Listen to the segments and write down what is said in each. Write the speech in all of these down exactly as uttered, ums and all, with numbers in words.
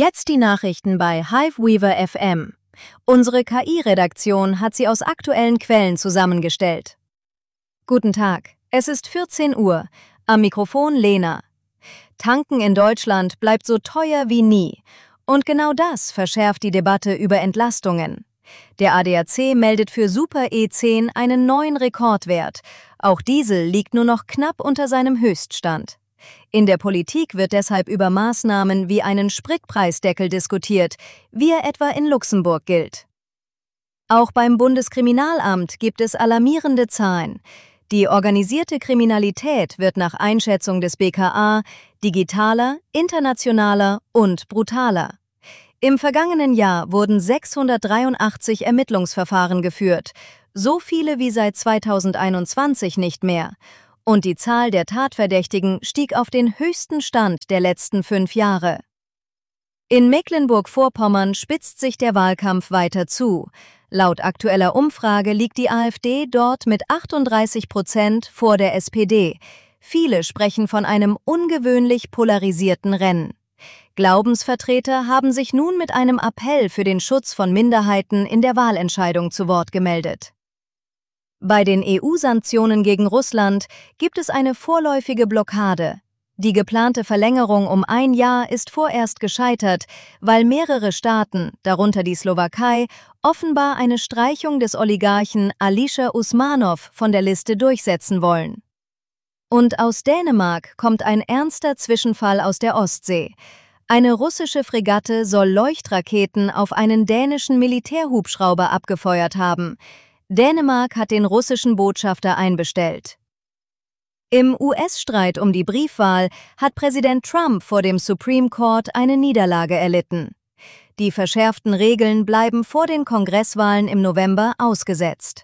Jetzt die Nachrichten bei Hiveweaver F M. Unsere K I-Redaktion hat sie aus aktuellen Quellen zusammengestellt. Guten Tag, es ist vierzehn Uhr. Am Mikrofon Lena. Tanken in Deutschland bleibt so teuer wie nie. Und genau das verschärft die Debatte über Entlastungen. Der A D A C meldet für Super E zehn einen neuen Rekordwert. Auch Diesel liegt nur noch knapp unter seinem Höchststand. In der Politik wird deshalb über Maßnahmen wie einen Spritpreisdeckel diskutiert, wie er etwa in Luxemburg gilt. Auch beim Bundeskriminalamt gibt es alarmierende Zahlen. Die organisierte Kriminalität wird nach Einschätzung des B K A digitaler, internationaler und brutaler. Im vergangenen Jahr wurden sechshundertdreiundachtzig Ermittlungsverfahren geführt, so viele wie seit zweitausendeinundzwanzig nicht mehr. Und die Zahl der Tatverdächtigen stieg auf den höchsten Stand der letzten fünf Jahre. In Mecklenburg-Vorpommern spitzt sich der Wahlkampf weiter zu. Laut aktueller Umfrage liegt die AfD dort mit achtunddreißig Prozent vor der S P D. Viele sprechen von einem ungewöhnlich polarisierten Rennen. Glaubensvertreter haben sich nun mit einem Appell für den Schutz von Minderheiten in der Wahlentscheidung zu Wort gemeldet. Bei den E U-Sanktionen gegen Russland gibt es eine vorläufige Blockade. Die geplante Verlängerung um ein Jahr ist vorerst gescheitert, weil mehrere Staaten, darunter die Slowakei, offenbar eine Streichung des Oligarchen Alisher Usmanov von der Liste durchsetzen wollen. Und aus Dänemark kommt ein ernster Zwischenfall aus der Ostsee. Eine russische Fregatte soll Leuchtraketen auf einen dänischen Militärhubschrauber abgefeuert haben. Dänemark hat den russischen Botschafter einbestellt. Im U S-Streit um die Briefwahl hat Präsident Trump vor dem Supreme Court eine Niederlage erlitten. Die verschärften Regeln bleiben vor den Kongresswahlen im November ausgesetzt.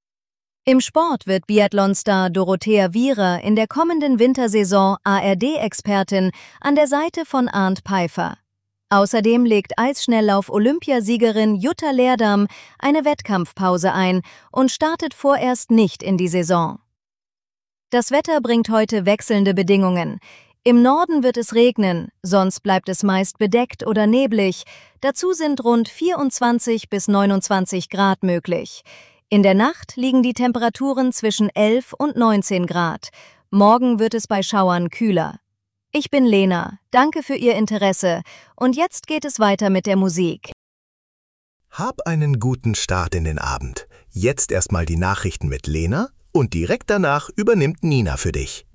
Im Sport wird Biathlonstar Dorothea Viera in der kommenden Wintersaison A R D-Expertin an der Seite von Arndt Peifer. Außerdem legt Eisschnelllauf-Olympiasiegerin Jutta Leerdam eine Wettkampfpause ein und startet vorerst nicht in die Saison. Das Wetter bringt heute wechselnde Bedingungen. Im Norden wird es regnen, sonst bleibt es meist bedeckt oder neblig. Dazu sind rund vierundzwanzig bis neunundzwanzig Grad möglich. In der Nacht liegen die Temperaturen zwischen elf und neunzehn Grad. Morgen wird es bei Schauern kühler. Ich bin Lena, danke für Ihr Interesse und jetzt geht es weiter mit der Musik. Hab einen guten Start in den Abend. Jetzt erstmal die Nachrichten mit Lena und direkt danach übernimmt Nina für dich.